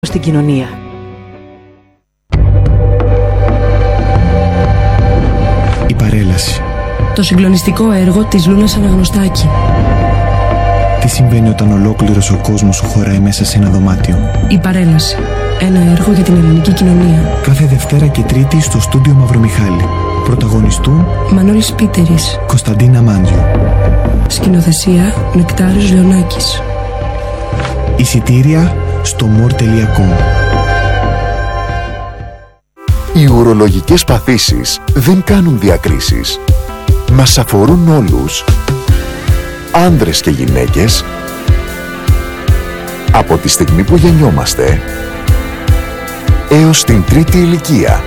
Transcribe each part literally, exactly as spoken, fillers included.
στην κοινωνία. Η παρέλαση. Το συγκλονιστικό έργο της Λούνας Αναγνωστάκη. Τι συμβαίνει όταν ολόκληρος ο κόσμος σου χωράει μέσα σε ένα δωμάτιο. Η παρέλαση. Ένα έργο για την ελληνική κοινωνία. Κάθε Δευτέρα και Τρίτη στο στούντιο Μαυρομιχάλη. Πρωταγωνιστούν Μανώλης Πίτερης, Κωνσταντίνα Μάντζιο. Σκηνοθεσία Νεκτάριος Λεωνάκης. Εισιτήρια στο μορ τελεία κομ. Οι ουρολογικές παθήσεις δεν κάνουν διακρίσεις. Μας αφορούν όλους. Άνδρες και γυναίκες. Από τη στιγμή που γεννιόμαστε έως την τρίτη ηλικία.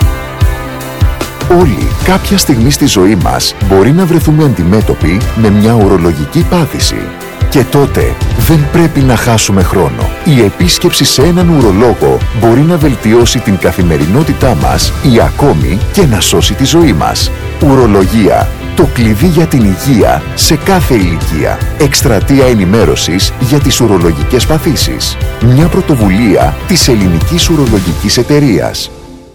Όλοι κάποια στιγμή στη ζωή μας μπορεί να βρεθούμε αντιμέτωποι με μια ουρολογική πάθηση. Και τότε δεν πρέπει να χάσουμε χρόνο. Η επίσκεψη σε έναν ουρολόγο μπορεί να βελτιώσει την καθημερινότητά μας ή ακόμη και να σώσει τη ζωή μας. Ουρολογία. Το κλειδί για την υγεία σε κάθε ηλικία. Εκστρατεία ενημέρωσης για τις ουρολογικές παθήσεις. Μια πρωτοβουλία της Ελληνικής Ουρολογικής Εταιρείας.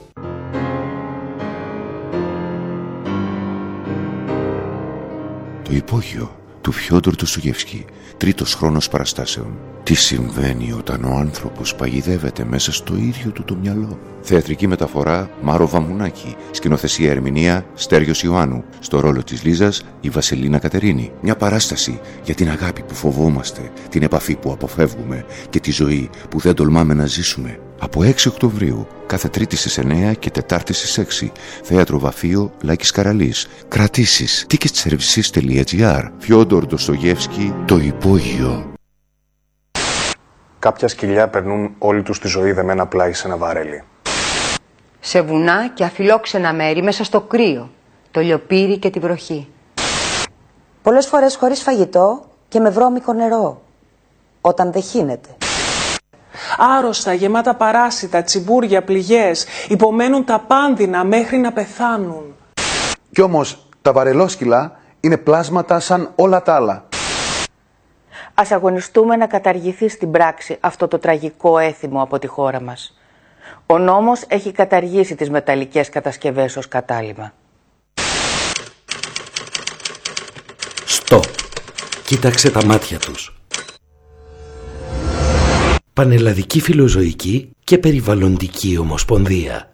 Το υπόγειο του Φιόντορ Ντοστογεύσκη, τρίτος χρόνος παραστάσεων. Τι συμβαίνει όταν ο άνθρωπος παγιδεύεται μέσα στο ίδιο του το μυαλό. Θεατρική μεταφορά Μάρο Βαμουνάκη. Σκηνοθεσία ερμηνεία Στέργιος Ιωάννου. Στο ρόλο της Λίζας η Βασιλίνα Κατερίνη. Μια παράσταση για την αγάπη που φοβόμαστε, την επαφή που αποφεύγουμε και τη ζωή που δεν τολμάμε να ζήσουμε. Από έξι Οκτωβρίου, κάθε Τρίτη στις εννέα και Τετάρτη στις έξι. Θέατρο Βαφείο Λάκης Καραλής. Κρατήσεις ticketservices τελεία gr. Φιόντορ Ντοστογεύσκη, το υπόγειο. Κάποια σκυλιά περνούν όλη τους τη ζωή δεμένα πλάι σε ένα βαρέλι. Σε βουνά και αφιλόξενα μέρη μέσα στο κρύο, το λιοπύρι και τη βροχή. Πολλές φορές χωρίς φαγητό και με βρώμικο νερό, όταν δεν χύνεται. Άρρωστα, γεμάτα παράσιτα, τσιμπούρια, πληγές, υπομένουν τα πάνδυνα μέχρι να πεθάνουν. Κι όμως τα βαρελόσκυλα είναι πλάσματα σαν όλα τα άλλα. Ας αγωνιστούμε να καταργηθεί στην πράξη αυτό το τραγικό έθιμο από τη χώρα μας. Ο νόμος έχει καταργήσει τις μεταλλικές κατασκευές ως κατάλημα. Στοπ. Κοίταξε τα μάτια τους. Πανελλαδική Φιλοζωική και Περιβαλλοντική Ομοσπονδία.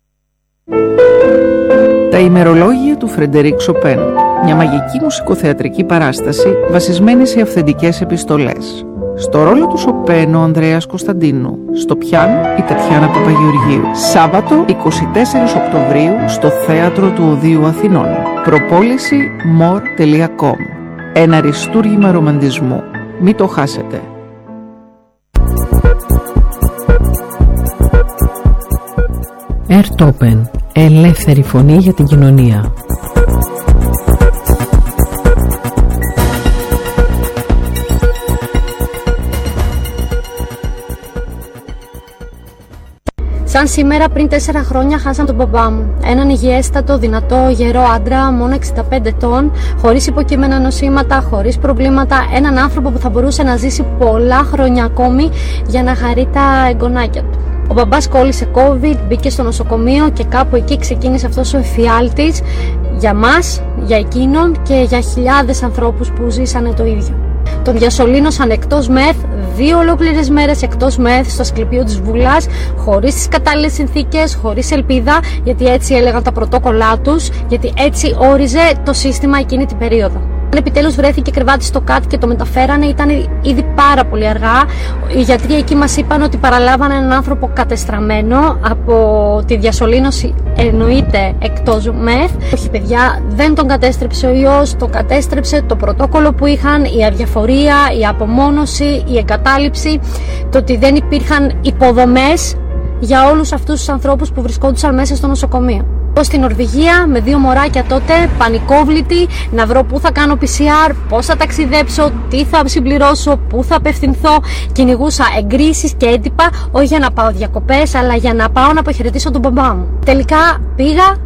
Τα ημερολόγια του Φρεντερίκ Σοπέν. Μια μαγική μουσικοθεατρική παράσταση βασισμένη σε αυθεντικές επιστολές. Στο ρόλο του Σοπέν ο Ανδρέας Κωνσταντίνου. Στο πιάνο η Τατιάνα Παπαγεωργίου. Σάββατο εικοστή τέταρτη Οκτωβρίου στο Θέατρο του Οδείου Αθηνών. Προπόληση μορ τελεία κομ. Ένα αριστούργημα ρομαντισμού. Μην το χάσετε. Ερτόπεν. Ελεύθερη φωνή για την κοινωνία. Σαν σήμερα πριν τέσσερα χρόνια χάσαν τον μπαμπά μου. Έναν υγιέστατο, δυνατό, γερό άντρα, μόνο εξήντα πέντε ετών, χωρίς υποκείμενα νοσήματα, χωρίς προβλήματα. Έναν άνθρωπο που θα μπορούσε να ζήσει πολλά χρόνια ακόμη για να χαρεί τα εγγονάκια του. Ο μπαμπάς κόλλησε COVID, μπήκε στο νοσοκομείο και κάπου εκεί ξεκίνησε αυτός ο εφιάλτης για μας, για εκείνον και για χιλιάδες ανθρώπους που ζήσανε το ίδιο. Τον διασωλήνωσαν εκτός μεθ, δύο ολόκληρες μέρες εκτός μεθ στο Ασκληπείο της Βουλάς, χωρίς τις κατάλληλες συνθήκες, χωρίς ελπίδα, γιατί έτσι έλεγαν τα πρωτόκολλά τους, γιατί έτσι όριζε το σύστημα εκείνη την περίοδο. Αν επιτέλους βρέθηκε κρεβάτι στο ΚΑΤ και το μεταφέρανε, ήταν ήδη πάρα πολύ αργά. Οι γιατροί εκεί μας είπαν ότι παραλάβανε έναν άνθρωπο κατεστραμμένο από τη διασωλήνωση, εννοείται εκτός μεθ. Όχι παιδιά, δεν τον κατέστρεψε ο ιός, τον κατέστρεψε το πρωτόκολλο που είχαν, η αδιαφορία, η απομόνωση, η εγκατάλειψη, το ότι δεν υπήρχαν υποδομές για όλους αυτούς τους ανθρώπους που βρισκόντουσαν μέσα στο νοσοκομείο. Στην Νορβηγία με δύο μωράκια τότε, πανικόβλητη, να βρω πού θα κάνω πι σι αρ, πώς θα ταξιδέψω, τι θα συμπληρώσω, πού θα απευθυνθώ. Κυνηγούσα εγκρίσεις και έντυπα, όχι για να πάω διακοπές, αλλά για να πάω να αποχαιρετήσω τον μπαμπά μου. Τελικά πήγα,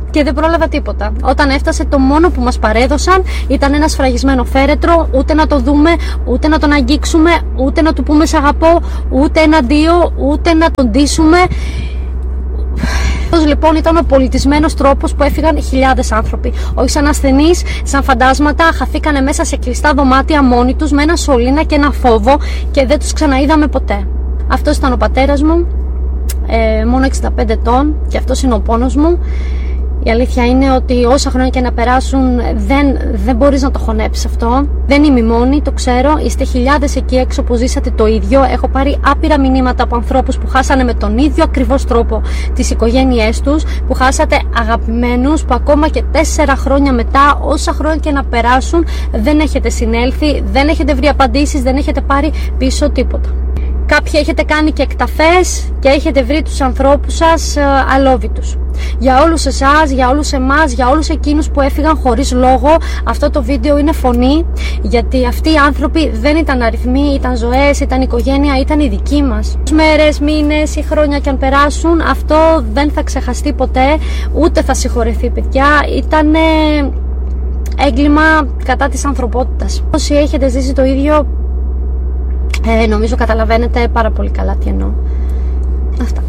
και δεν πρόλαβα τίποτα. Όταν έφτασε, το μόνο που μας παρέδωσαν ήταν ένα σφραγισμένο φέρετρο, ούτε να το δούμε, ούτε να τον αγγίξουμε, ούτε να του πούμε σ' αγαπώ, ούτε ένα αντίο, ούτε να τον ντύσουμε. Αυτός λοιπόν ήταν ο πολιτισμένος τρόπος που έφυγαν χιλιάδες άνθρωποι. Όχι σαν ασθενείς, σαν φαντάσματα, χαθήκανε μέσα σε κλειστά δωμάτια μόνοι τους με ένα σωλήνα και ένα φόβο και δεν τους ξαναείδαμε ποτέ. Αυτός ήταν ο πατέρας μου, ε, μόνο εξήντα πέντε ετών, και αυτός είναι ο πόνος μου. Η αλήθεια είναι ότι όσα χρόνια και να περάσουν δεν, δεν μπορείς να το χωνέψεις αυτό. Δεν είμαι μόνη, το ξέρω. Είστε χιλιάδες εκεί έξω που ζήσατε το ίδιο. Έχω πάρει άπειρα μηνύματα από ανθρώπους που χάσανε με τον ίδιο ακριβώς τρόπο τις οικογένειές τους, που χάσατε αγαπημένους, που ακόμα και τέσσερα χρόνια μετά, όσα χρόνια και να περάσουν, δεν έχετε συνέλθει, δεν έχετε βρει απαντήσεις, δεν έχετε πάρει πίσω τίποτα. Κάποιοι έχετε κάνει και εκταφές και έχετε βρει τους ανθρώπους σας αλόβητους. Για όλους εσάς, για όλους εμάς, για όλους εκείνους που έφυγαν χωρίς λόγο, αυτό το βίντεο είναι φωνή, γιατί αυτοί οι άνθρωποι δεν ήταν αριθμοί, ήταν ζωές, ήταν οικογένεια, ήταν οι δικοί μας. Μέρες, μήνες ή χρόνια και αν περάσουν, αυτό δεν θα ξεχαστεί ποτέ, ούτε θα συγχωρεθεί, παιδιά. Ήτανε έγκλημα κατά της ανθρωπότητας. Όσοι έχετε ζήσει το ίδιο, Ε, νομίζω καταλαβαίνετε πάρα πολύ καλά τι εννοώ. Αυτά.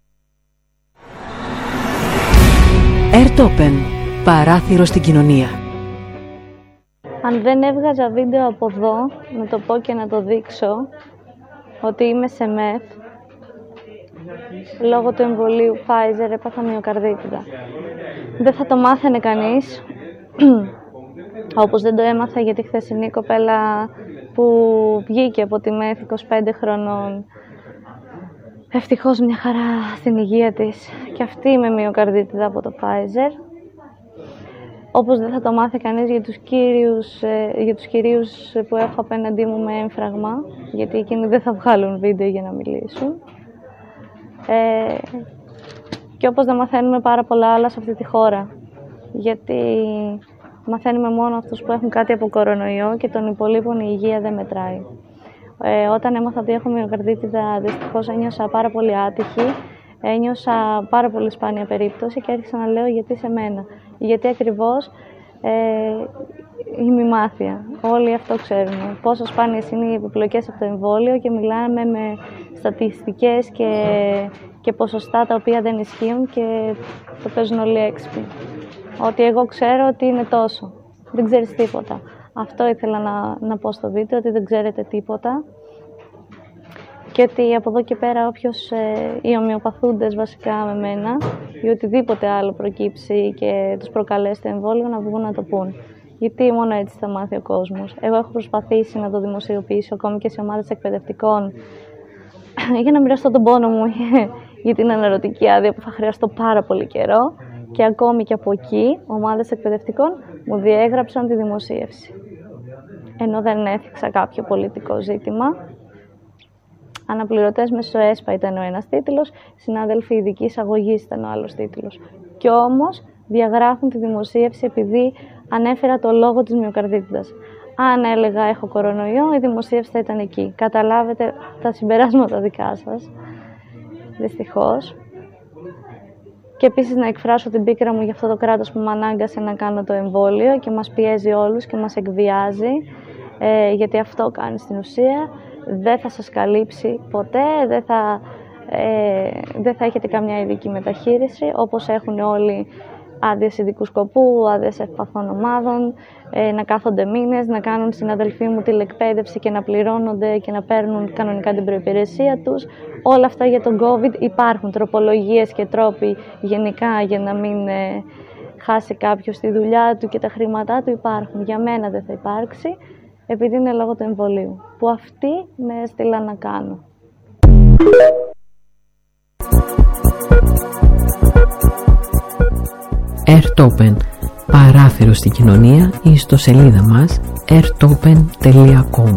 Airtopen, παράθυρο στην κοινωνία. Αν δεν έβγαζα βίντεο από εδώ, να το πω και να το δείξω, ότι είμαι σε μεθ, λόγω του εμβολίου Pfizer έπαθα μυοκαρδίτιδα. Δεν θα το μάθαινε κανείς, όπως δεν το έμαθα για τη χθεσινή κοπέλα που βγήκε από τη ΜΕΘ είκοσι πέντε χρονών. Ευτυχώς μια χαρά στην υγεία της. Και αυτή με μυοκαρδίτιδα από το Pfizer. Όπως δεν θα το μάθει κανείς για τους, κύριους, για τους κυρίους που έχω απέναντί μου με έμφραγμα, γιατί εκείνοι δεν θα βγάλουν βίντεο για να μιλήσουν. Ε, και όπως δεν μαθαίνουμε πάρα πολλά άλλα σε αυτή τη χώρα. Γιατί μαθαίνουμε μόνο αυτούς που έχουν κάτι από κορονοϊό και των υπολείπων η υγεία δεν μετράει. Ε, όταν έμαθα ότι έχω μυοκαρδίτιδα, δυστυχώς ένιωσα πάρα πολύ άτυχη, ένιωσα πάρα πολύ σπάνια περίπτωση και άρχισα να λέω γιατί σε μένα. Γιατί ακριβώς ε, είμαι μάθεια. Όλοι αυτό ξέρουμε. Πόσο σπάνιες είναι οι επιπλοκές από το εμβόλιο και μιλάμε με στατιστικές και, και ποσοστά τα οποία δεν ισχύουν και το παίζουν όλοι έξυπνοι. Ότι εγώ ξέρω ότι είναι τόσο. Δεν ξέρεις τίποτα. Αυτό ήθελα να, να πω στο βίντεο, ότι δεν ξέρετε τίποτα. Και ότι από εδώ και πέρα όποιος ε, οι ομοιοπαθούντες βασικά με μένα ή οτιδήποτε άλλο προκύψει και τους προκαλέσει το εμβόλιο να βγουν να το πούν. Γιατί μόνο έτσι θα μάθει ο κόσμος. Εγώ έχω προσπαθήσει να το δημοσιοποιήσω ακόμη και σε ομάδες εκπαιδευτικών για να μοιραστώ τον πόνο μου για την αναρωτική άδεια που θα χρειαστώ πάρα πολύ καιρό. Και ακόμη και από εκεί, ομάδες εκπαιδευτικών μου διέγραψαν τη δημοσίευση. Ενώ δεν έθιξα κάποιο πολιτικό ζήτημα. Αναπληρωτές μέσω ΕΣΠΑ ήταν ο ένας τίτλος, συνάδελφοι ειδική εισαγωγής ήταν ο άλλος τίτλος. Κι όμως διαγράφουν τη δημοσίευση επειδή ανέφερα το λόγο της μυοκαρδίτιδας. Αν έλεγα έχω κορονοϊό, η δημοσίευση θα ήταν εκεί. Καταλάβετε τα συμπεράσματα δικά σας, δυστυχώς. Και επίσης να εκφράσω την πίκρα μου για αυτό το κράτος που με ανάγκασε να κάνω το εμβόλιο και μας πιέζει όλους και μας εκβιάζει, ε, γιατί αυτό κάνει στην ουσία. Δεν θα σας καλύψει ποτέ, δεν θα, ε, δεν θα έχετε καμιά ειδική μεταχείριση, όπως έχουν όλοι άδειες ειδικού σκοπού, άδειες ευπαθών ομάδων, ε, να κάθονται μήνες, να κάνουν συναδελφοί μου τηλεκπαίδευση και να πληρώνονται και να παίρνουν κανονικά την προϋπηρεσία τους. Όλα αυτά για τον COVID υπάρχουν, τροπολογίες και τρόποι γενικά για να μην ε, χάσει κάποιος τη δουλειά του και τα χρήματά του υπάρχουν. Για μένα δεν θα υπάρξει, επειδή είναι λόγω του εμβολίου, που αυτοί με έστειλαν να κάνω. Airtopen, παράθυρο στην κοινωνία, ή στο σελίδα μας airtopen τελεία com.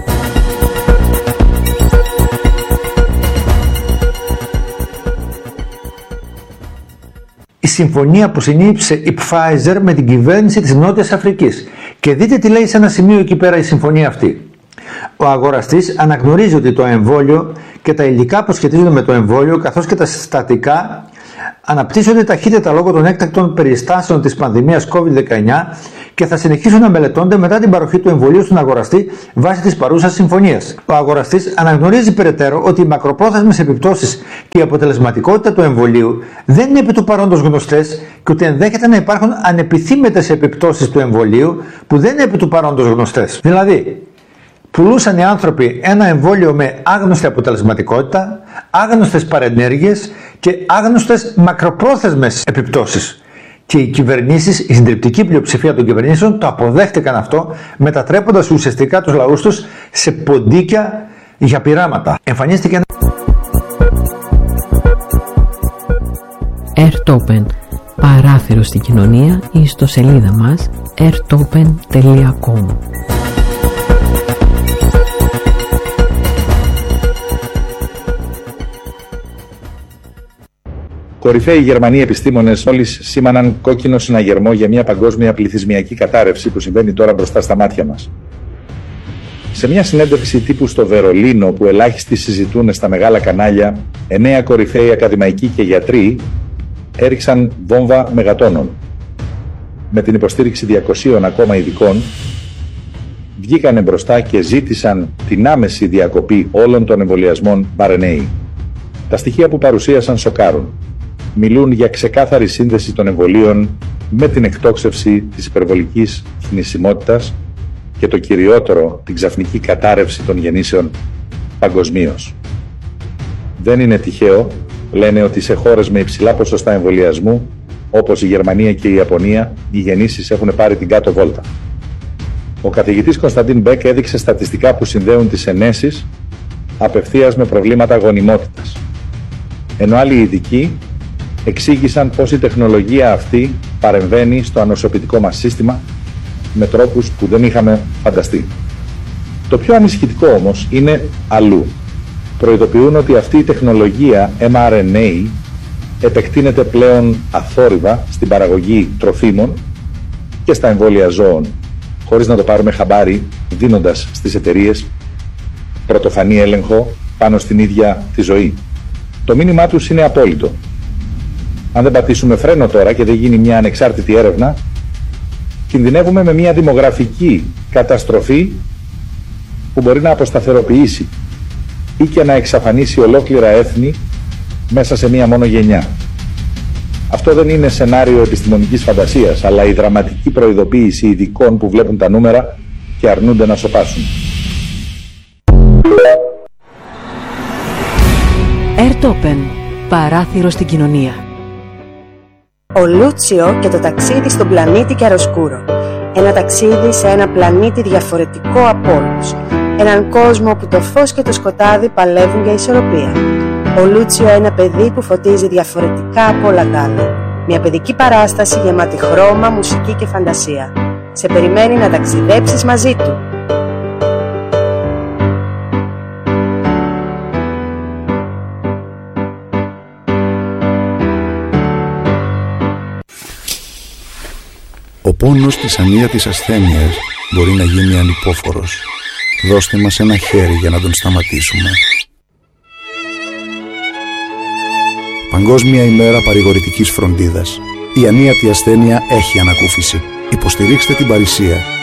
Η συμφωνία που συνήψε η Pfizer με την κυβέρνηση της Νότιας Αφρικής. Και δείτε τι λέει σε ένα σημείο εκεί πέρα η συμφωνία αυτή. Ο αγοραστής αναγνωρίζει ότι το εμβόλιο και τα υλικά που σχετίζονται με το εμβόλιο καθώς και τα συστατικά αναπτύσσονται ταχύτερα λόγω των έκτακτων περιστάσεων της πανδημίας κόβιντ δεκαεννιά και θα συνεχίσουν να μελετώνται μετά την παροχή του εμβολίου στον αγοραστή βάσει της παρούσας συμφωνίας. Ο αγοραστής αναγνωρίζει περαιτέρω ότι οι μακροπρόθεσμες επιπτώσεις και η αποτελεσματικότητα του εμβολίου δεν είναι επί του παρόντος γνωστές και ότι ενδέχεται να υπάρχουν ανεπιθύμητες επιπτώσεις του εμβολίου που δεν είναι επί του παρόντος γνωστές. Δηλαδή, πουλούσαν οι άνθρωποι ένα εμβόλιο με άγνωστη αποτελεσματικότητα, άγνωστες παρενέργειες και άγνωστες μακροπρόθεσμες επιπτώσεις. Και οι κυβερνήσεις, η συντριπτική πλειοψηφία των κυβερνήσεων το αποδέχτηκαν αυτό, μετατρέποντας ουσιαστικά τους λαούς τους σε ποντίκια για πειράματα. Εμφανίστηκε ένα... Airtopen, παράθυρο στην κοινωνία, η ιστοσελίδα μας airtopen τελεία com. Κορυφαίοι Γερμανοί επιστήμονες μόλις σήμαναν κόκκινο συναγερμό για μια παγκόσμια πληθυσμιακή κατάρρευση που συμβαίνει τώρα μπροστά στα μάτια μας. Σε μια συνέντευξη τύπου στο Βερολίνο που ελάχιστοι συζητούν στα μεγάλα κανάλια, εννέα κορυφαίοι ακαδημαϊκοί και γιατροί έριξαν βόμβα μεγατόνων. Με την υποστήριξη διακοσίων ακόμα ειδικών, βγήκανε μπροστά και ζήτησαν την άμεση διακοπή όλων των εμβολιασμών αρ εν έι. Τα στοιχεία που παρουσίασαν σοκάρουν. Μιλούν για ξεκάθαρη σύνδεση των εμβολίων με την εκτόξευση της υπερβολικής θνησιμότητας και το κυριότερο, την ξαφνική κατάρρευση των γεννήσεων παγκοσμίως. Δεν είναι τυχαίο, λένε, ότι σε χώρες με υψηλά ποσοστά εμβολιασμού, όπως η Γερμανία και η Ιαπωνία, οι γεννήσεις έχουν πάρει την κάτω βόλτα. Ο καθηγητής Κωνσταντίν Μπέκ έδειξε στατιστικά που συνδέουν τις ενέσεις απευθείας με προβλήματα γονιμότητας. Ενώ άλλοι ειδικοί εξήγησαν πως η τεχνολογία αυτή παρεμβαίνει στο ανοσοποιητικό μας σύστημα με τρόπους που δεν είχαμε φανταστεί. Το πιο ανησυχητικό όμως είναι αλλού. Προειδοποιούν ότι αυτή η τεχνολογία εμ αρ εν έι επεκτείνεται πλέον αθόρυβα στην παραγωγή τροφίμων και στα εμβόλια ζώων, χωρίς να το πάρουμε χαμπάρι, δίνοντας στις εταιρείες πρωτοφανή έλεγχο πάνω στην ίδια τη ζωή. Το μήνυμά τους είναι απόλυτο. Αν δεν πατήσουμε φρένο τώρα και δεν γίνει μια ανεξάρτητη έρευνα, κινδυνεύουμε με μια δημογραφική καταστροφή που μπορεί να αποσταθεροποιήσει ή και να εξαφανίσει ολόκληρα έθνη μέσα σε μία μόνο γενιά. Αυτό δεν είναι σενάριο επιστημονικής φαντασίας, αλλά η δραματική προειδοποίηση ειδικών που βλέπουν τα νούμερα και αρνούνται να σοπάσουν. Airtopen, παράθυρο στην κοινωνία. Ο Λούτσιο και το ταξίδι στον πλανήτη Κιαροσκούρο. Ένα ταξίδι σε ένα πλανήτη διαφορετικό από όλους. Έναν κόσμο όπου το φως και το σκοτάδι παλεύουν για ισορροπία. Ο Λούτσιο, ένα παιδί που φωτίζει διαφορετικά από όλα τα άλλα. Μια παιδική παράσταση γεμάτη χρώμα, μουσική και φαντασία. Σε περιμένει να ταξιδέψεις μαζί του. Ο πόνος της ανίατης ασθένειας μπορεί να γίνει ανυπόφορος. Δώστε μας ένα χέρι για να τον σταματήσουμε. Παγκόσμια ημέρα παρηγορητικής φροντίδας. Η ανίατη ασθένεια έχει ανακούφιση. Υποστηρίξτε την παρησία.